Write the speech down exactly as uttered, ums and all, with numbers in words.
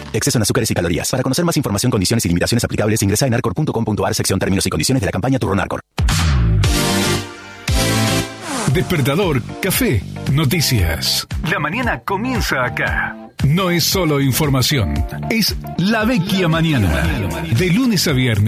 Exceso en azúcares y calorías. Para conocer más información, condiciones y limitaciones aplicables, ingresa en arcor punto com punto a r, sección términos y condiciones de la campaña Turrón Arcor. Despertador, café, noticias. La mañana comienza acá. No es solo información, es La Vecchia Mañana. De lunes a viernes.